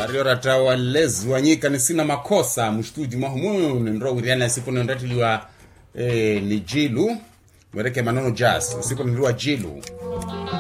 Ariora tawalezi wanyika ni sina makosa mshtuji mahumu nendro wiriana siku nendratiliwa ni jilu mwereke manono jazz siku nendroa jilu